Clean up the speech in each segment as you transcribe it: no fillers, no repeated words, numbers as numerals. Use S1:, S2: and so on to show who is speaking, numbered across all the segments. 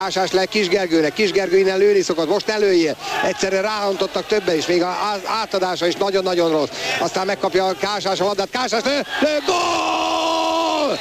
S1: Kásás le Kisgergőnek, Kisgergő innen lőni szokott, most előjél, egyszerre ráhantottak többen is, még az átadása is nagyon-nagyon rossz. Aztán megkapja a Kásás a labdát, Kásás lő, gól!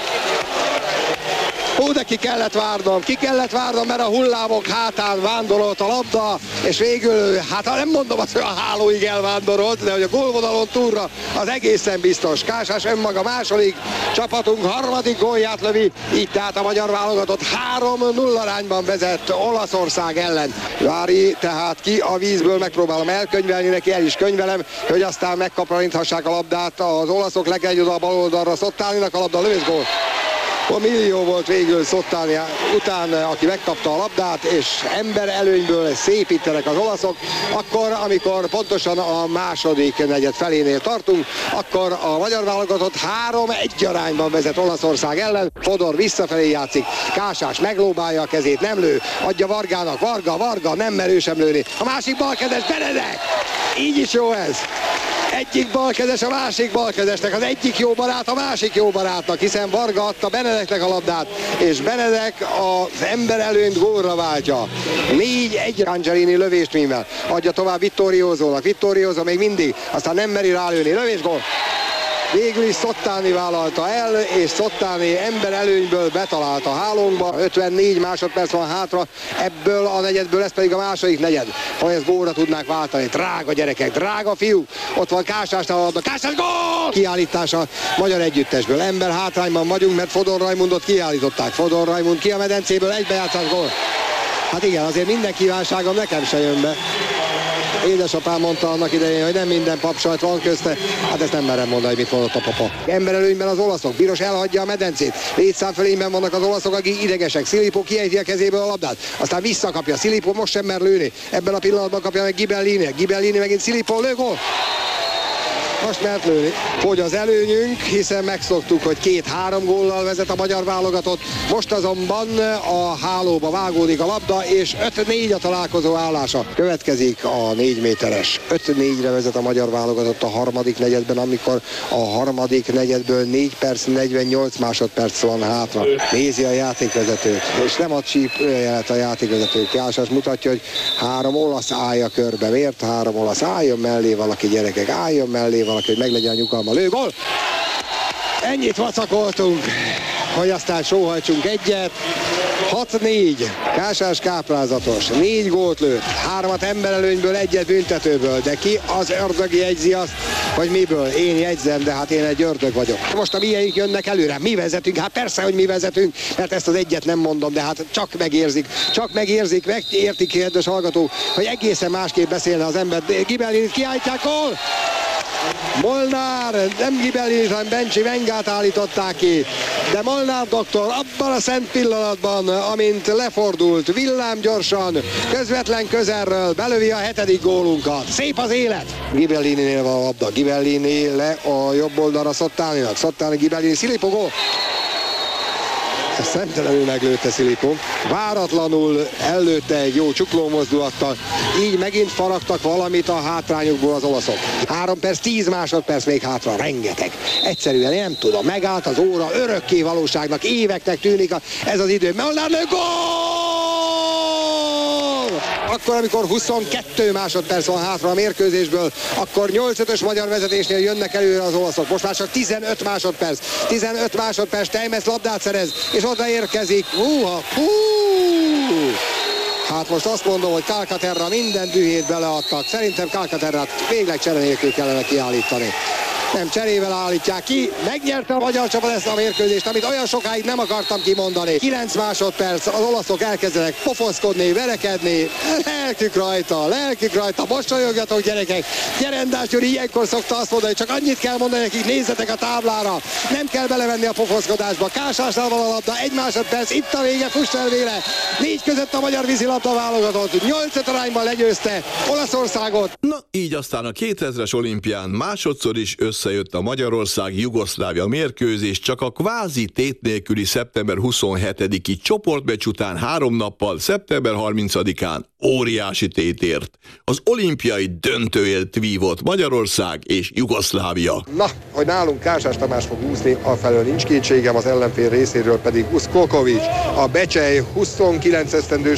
S1: Hú, de ki kellett várnom, mert a hullámok hátán vándorolt a labda, és végül, hát nem mondom azt, hogy a hálóig elvándorolt, de hogy a gólvonalon túlra az egészen biztos. Kásás önmaga második, csapatunk harmadik gólját lövi, így tehát a magyar válogatott 3-0 arányban vezet Olaszország ellen. Vári tehát ki a vízből, megpróbálom elkönyvelni neki, el is könyvelem, hogy aztán megkaparinthassák a labdát az olaszok, legegy oda a bal oldalra Szottáninak, a labda lövésgól. A millió volt végül Szottáni után, aki megkapta a labdát, és ember előnyből szépítenek az olaszok. Akkor, amikor pontosan a második negyed felénél tartunk, akkor a magyar válogatott 3-1 arányban vezet Olaszország ellen. Fodor visszafelé játszik, Kásás meglóbálja a kezét, nem lő, adja Vargának, Varga, nem merő sem lőni. A másik balkezes, Benedek! Így is jó ez! Egyik balkezes a másik balkezesnek, az egyik jó barát a másik jó barátnak, hiszen Varga adta Benedeknek a labdát, és Benedek az ember előnyt gólra váltja. 4-1 Angelini lövésművel adja tovább Vittoriózónak, Vittoriózó még mindig, aztán nem meri rálőni, lövésgól. Végül is Szottáni vállalta el, és Szottáni ember előnyből betalált a hálónkba. 54 másodperc van hátra, ebből a negyedből, ez pedig a második negyed. Ha ezt gólra tudnák váltani. Drága gyerekek, drága fiúk, ott van Kásásnál a labda. Kásás gól! Kiállítása magyar együttesből. Ember hátrányban vagyunk, mert Fodor Rajmundot kiállították. Fodor Rajmund ki a medencéből, egybejátszás gól. Hát igen, azért minden kívánságom nekem se jön be. Édesapám mondta annak idején, hogy nem minden papsajt van közte. Hát ezt nem merem mondani, mit mondott a papa. Emberelőnyben az olaszok. Biros elhagyja a medencét. Létszámfölényben vannak az olaszok, akik idegesek. Szilipó kiejti a kezéből a labdát. Aztán visszakapja. Szilipó most sem mer lőni. Ebben a pillanatban kapja meg Ghibellini. Ghibellini megint Szilipó lő, gól. Most mert lőni. Hogy az előnyünk, hiszen megszoktuk, hogy 2-3 góllal vezet a magyar válogatott. Most azonban a hálóba vágódik a labda, és 5-4 a találkozó állása. Következik a 4 méteres. 5-4-re vezet a magyar válogatott a harmadik negyedben, amikor a harmadik negyedből 4 perc 48 másodperc van hátra. Nézi a játékvezetőt, és nem ad sípjelet a játékvezetőt. Kásás mutatja, hogy 3 olasz állja körbe. Miért 3 olasz? Álljon mellé valaki, gyerekek, álljon mellé valaki, hogy meglegyen a nyugalma. Lő, gól! Ennyit vacakoltunk, hogy aztán sóhajtsunk egyet. 6-4. Kásás káprázatos. 4 gólt lőtt. 3 emberelőnyből, 1 büntetőből. De ki az ördög jegyzi azt, hogy miből? Én jegyzem, de hát én egy ördög vagyok. Most a miénk jönnek előre. Mi vezetünk? Hát persze, hogy mi vezetünk, mert ezt az egyet nem mondom, de hát csak megérzik, megértik, kedves hallgatók, hogy egészen másképp beszélne az ember. Ghibellinit kiállítják, gól! Molnár, nem Ghibellinit, hanem Bencsi Vengát állították ki, de Molnár doktor abban a szent pillanatban, amint lefordult, villámgyorsan, közvetlen közelről belövi a 7. gólunkat. Szép az élet! Ghibellininél van a labda, Ghibellini le a jobb oldalra Szottáninak, Szottáni, Ghibellini, Szilipó, gól! Szemtelenül meglőtte Szilipó. Váratlanul ellőtte egy jó csukló mozdulattal. Így megint faragtak valamit a hátrányukból az olaszok. 3 perc, 10 másodperc még hátra. Rengeteg. Egyszerűen nem tudom. Megállt az óra. Örökké valóságnak, éveknek tűnik ez az idő. Molnár lő, gól! Akkor, amikor 22 másodperc van hátra a mérkőzésből, akkor 8-5-ös magyar vezetésnél jönnek előre az olaszok. Most már csak 15 másodperc. 15 másodperc, Tejmesz labdát szerez, és odaérkezik. Hát most azt mondom, hogy Calcaterra minden dühét beleadtak. Szerintem Calcaterrát végleg csere nélkül kellene kiállítani. Nem, cserével állítják ki. Megnyerte a magyar csapat ezt a mérkőzést, amit olyan sokáig nem akartam kimondani. 9 másodperc, az olaszok elkezdenek pofoszkodni, verekedni. Lelkük rajta, mosolyogjatok, gyerekek. Gyerendás Gyuri ilyenkor szokta azt mondani, hogy csak annyit kell mondani nekik, nézzetek a táblára. Nem kell belevenni a pofoszkodásba. Kásásnál van a labda, 1 másodperc, itt a vége, fuss el vére. 4 között a magyar vízilabda válogatott. 8-5 arányban legyőzte Olaszországot.
S2: Na, így aztán a 2000-es olimpián másodszor is összejött a Magyarország-Jugoszlávia mérkőzés, csak a kvázi tét nélküli szeptember 27-i csoportmeccs után 3 nappal, szeptember 30-án óriási tétért. Az olimpiai döntőért vívott Magyarország és Jugoszlávia.
S1: Na, hogy nálunk Kásás Tamás fog úszni, afelől nincs kétségem, az ellenfél részéről pedig Uszkolkovics, a Becsej 29 esztendős